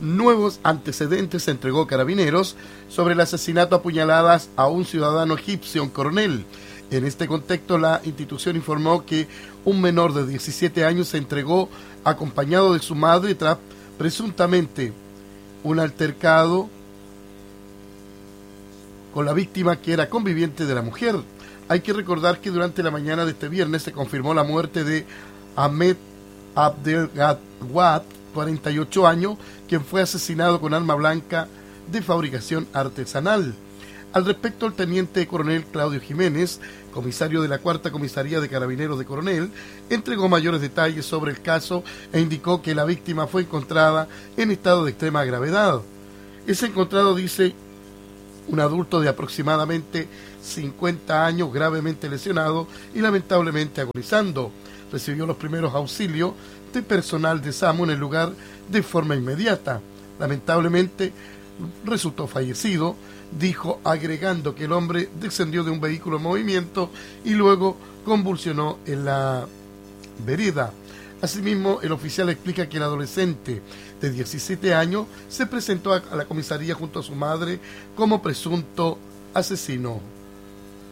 nuevos antecedentes entregó a Carabineros sobre el asesinato a puñaladas a un ciudadano egipcio en Coronel. En este contexto, la institución informó que un menor de 17 años se entregó acompañado de su madre tras presuntamente un altercado con la víctima, que era conviviente de la mujer. Hay que recordar que durante la mañana de este viernes se confirmó la muerte de Ahmed Abdelgawad, 48 años, quien fue asesinado con arma blanca de fabricación artesanal. Al respecto, el teniente coronel Claudio Jiménez, comisario de la Cuarta Comisaría de Carabineros de Coronel, entregó mayores detalles sobre el caso e indicó que la víctima fue encontrada en estado de extrema gravedad. Es encontrado, dice, un adulto de aproximadamente 50 años gravemente lesionado y lamentablemente agonizando. Recibió los primeros auxilios de personal de SAMU en el lugar de forma inmediata. Lamentablemente resultó fallecido, dijo, agregando que el hombre descendió de un vehículo en movimiento y luego convulsionó en la vereda. Asimismo, el oficial explica que el adolescente de 17 años se presentó a la comisaría junto a su madre como presunto asesino.